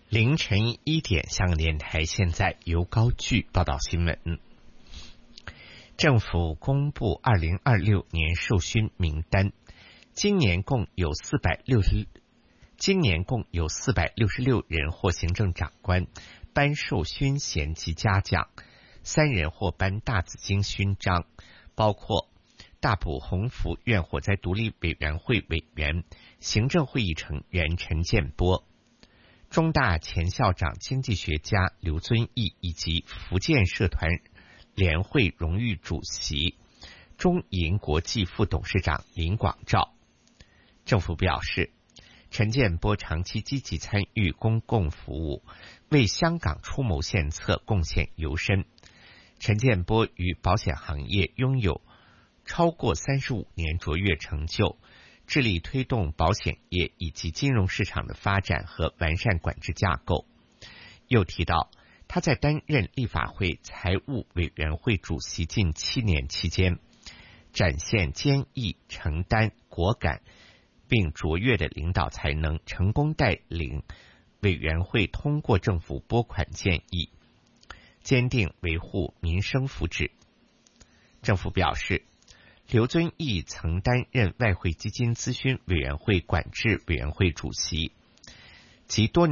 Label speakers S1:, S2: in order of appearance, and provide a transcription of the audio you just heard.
S1: 凌晨1点，香港电台现在由高炬报道新闻。政府公布2026年授勋名单，今年共有466人获行政长官颁授勋衔及嘉奖，3人获颁大紫荆勋章，包括大埔鸿福院火灾独立委员会委员、行政会议成员陈建波，中大前校长经济学家刘遵义以及福建社团联会荣誉主席、中银国际副董事长林广照。政府表示，陈建波长期积极参与公共服务，为香港出谋献策贡献尤深。陈建波于保险行业拥有超过35年卓越成就，致力推动保险业以及金融市场的发展和完善管制架构。又提到，他在担任立法会财务委员会主席近7年期间，展现坚毅、承担、果敢并卓越的领导才能，成功带领委员会通过政府拨款建议，坚定维护民生福祉。政府表示，刘遵义曾担任外汇基金咨询委员会管制委员会主席，其多年